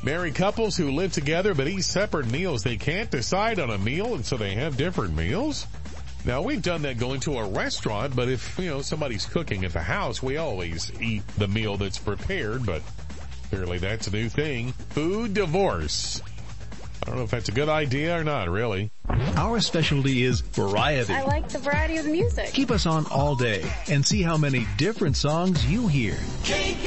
Married couples who live together but eat separate meals, they can't decide on a meal, and so they have different meals. Now, we've done that going to a restaurant, but if, somebody's cooking at the house, we always eat the meal that's prepared, but clearly that's a new thing. Food divorce. I don't know if that's a good idea or not, really. Our specialty is variety. I like the variety of the music. Keep us on all day and see how many different songs you hear.